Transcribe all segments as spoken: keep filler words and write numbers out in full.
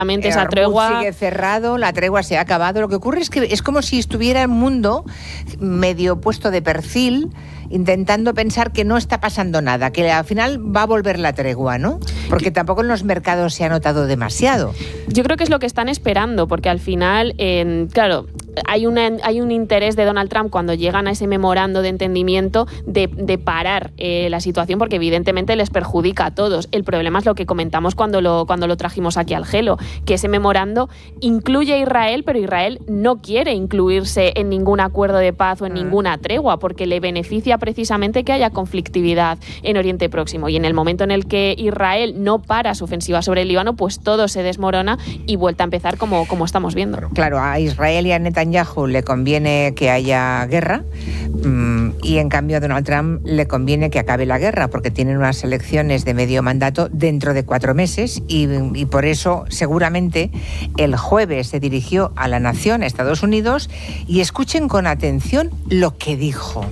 esa tregua sigue cerrado, la tregua se ha acabado. Lo que ocurre es que es como si estuviera el mundo medio puesto de perfil, intentando pensar que no está pasando nada, que al final va a volver la tregua, ¿no? Porque tampoco en los mercados se ha notado demasiado. Yo creo que es lo que están esperando, porque al final, eh, claro, hay, una, hay un interés de Donald Trump cuando llegan a ese memorando de entendimiento de, de parar eh, la situación, porque evidentemente les perjudica a todos. El problema es lo que comentamos cuando lo, cuando lo trajimos aquí al Gelo, que ese memorando incluye a Israel, pero Israel no quiere incluirse en ningún acuerdo de paz o en ninguna tregua, porque le beneficia precisamente que haya conflictividad en Oriente Próximo. Y en el momento en el que Israel no para su ofensiva sobre el Líbano, pues todo se desmorona y vuelta a empezar como, como estamos viendo. Claro, a Israel y a Netanyahu le conviene que haya guerra, mmm, y en cambio a Donald Trump le conviene que acabe la guerra, porque tienen unas elecciones de medio mandato dentro de cuatro meses y, y por eso seguramente el jueves se dirigió a la nación, a Estados Unidos, y escuchen con atención lo que dijo.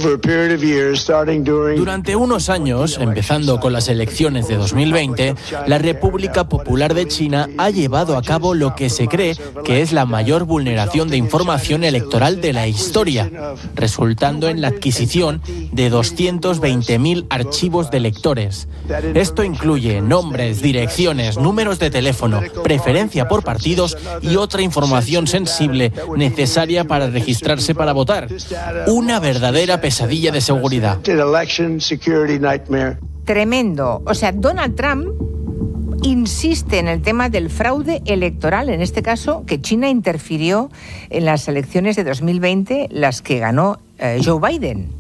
Durante unos años, empezando con las elecciones de dos mil veinte, la República Popular de China ha llevado a cabo lo que se cree que es la mayor vulneración de información electoral de la historia, resultando en la adquisición de doscientos veinte mil archivos de electores. Esto incluye nombres, direcciones, números de teléfono, preferencia por partidos y otra información sensible necesaria para registrarse para votar. Una verdadera pesadilla de seguridad. Tremendo. O sea, Donald Trump insiste en el tema del fraude electoral, en este caso, que China interfirió en las elecciones de dos mil veinte, las que ganó eh, Joe Biden.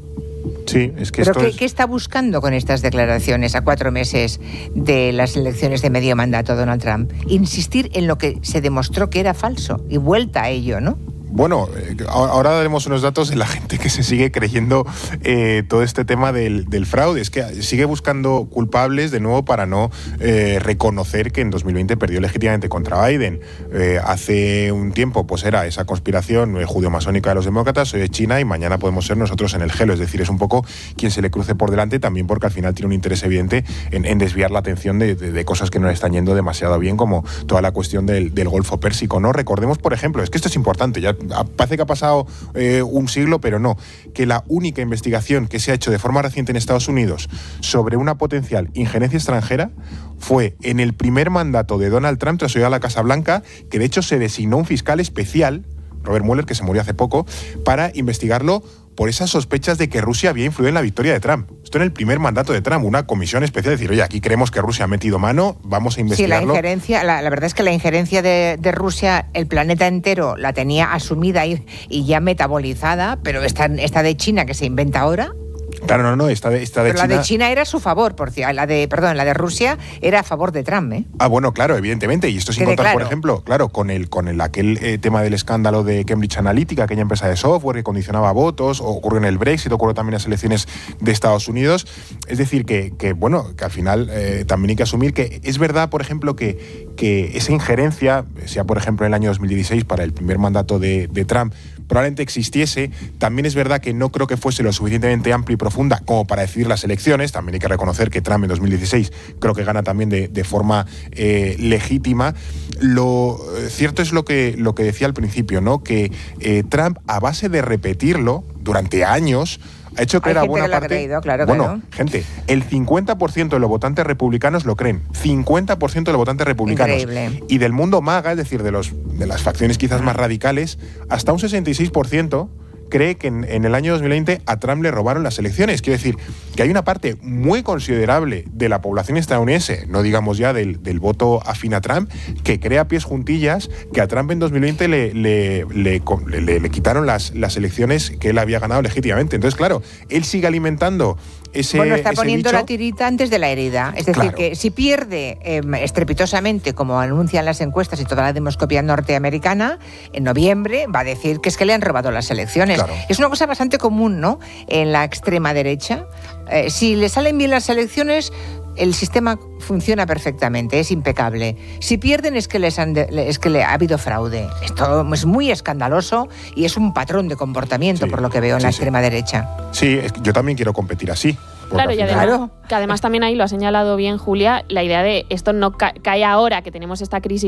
Sí, es que ¿Pero esto qué, es... qué está buscando con estas declaraciones a cuatro meses de las elecciones de medio mandato Donald Trump? Insistir en lo que se demostró que era falso y vuelta a ello, ¿no? Bueno, eh, ahora daremos unos datos de la gente que se sigue creyendo eh, todo este tema del, del fraude. Es que sigue buscando culpables de nuevo para no eh, reconocer que en dos mil veinte perdió legítimamente contra Biden. Eh, hace un tiempo pues era esa conspiración eh, judeo-masónica de los demócratas, hoy es China y mañana podemos ser nosotros en el Gelo. Es decir, es un poco quien se le cruce por delante, también porque al final tiene un interés evidente en, en desviar la atención de, de, de cosas que no le están yendo demasiado bien, como toda la cuestión del, del Golfo Pérsico, ¿no? Recordemos, por ejemplo, es que esto es importante, ya parece que ha pasado eh, un siglo, pero no, que la única investigación que se ha hecho de forma reciente en Estados Unidos sobre una potencial injerencia extranjera fue en el primer mandato de Donald Trump tras llegar a la Casa Blanca, que de hecho se designó un fiscal especial, Robert Mueller, que se murió hace poco, para investigarlo por esas sospechas de que Rusia había influido en la victoria de Trump. Esto en el primer mandato de Trump, una comisión especial, decir, oye, aquí creemos que Rusia ha metido mano, vamos a investigarlo. Sí, la injerencia, la, la verdad es que la injerencia de, de Rusia, el planeta entero la tenía asumida y, y ya metabolizada, pero esta, esta de China que se inventa ahora... Claro, no, no, esta de, esta de Pero China... la de China era a su favor, por cierto, la de, perdón, la de Rusia era a favor de Trump, ¿eh? Ah, bueno, claro, evidentemente, y esto sin Quede contar, claro. por ejemplo, claro, con el con el aquel eh, tema del escándalo de Cambridge Analytica, aquella empresa de software que condicionaba votos, o ocurrió en el Brexit, ocurrió también en las elecciones de Estados Unidos. Es decir, que, que bueno, que al final eh, también hay que asumir que es verdad, por ejemplo, que, que esa injerencia, sea por ejemplo en el año dos mil dieciséis para el primer mandato de, de Trump, probablemente existiese. También es verdad que no creo que fuese lo suficientemente amplia y profunda como para decidir las elecciones. También hay que reconocer que Trump en dos mil dieciséis creo que gana también de, de forma eh, legítima. Lo eh, cierto es lo que, lo que decía al principio, ¿no? Que eh, Trump, a base de repetirlo durante años, ha hecho creer a buena que lo ha parte... creído, claro, bueno, claro. gente, el cincuenta por ciento de los votantes republicanos lo creen. cincuenta por ciento de los votantes republicanos. Increíble. Y del mundo MAGA, es decir, de, los, de las facciones quizás más radicales, hasta un sesenta y seis por ciento cree que en, en el año dos mil veinte a Trump le robaron las elecciones. Quiero decir que hay una parte muy considerable de la población estadounidense, no digamos ya del, del voto afín a Trump, que cree a pies juntillas que a Trump en dos mil veinte le, le, le, le, le quitaron las, las elecciones que él había ganado legítimamente. Entonces, claro, él sigue alimentando ese Bueno, está ese poniendo bicho. La tirita antes de la herida. Es decir, Claro. que si pierde eh, estrepitosamente, como anuncian las encuestas y toda la demoscopia norteamericana, en noviembre va a decir que es que le han robado las elecciones. Claro. Es una cosa bastante común, ¿no?, en la extrema derecha. Eh, si le salen bien las elecciones, el sistema funciona perfectamente, es impecable. Si pierden es que les han de, es que le ha habido fraude. Esto es muy escandaloso y es un patrón de comportamiento, Sí, por lo que veo en sí, la sí. extrema derecha. Sí, es que yo también quiero competir así. Claro, y además, Claro. que además también ahí lo ha señalado bien Julia, la idea de esto no ca- cae ahora que tenemos esta crisis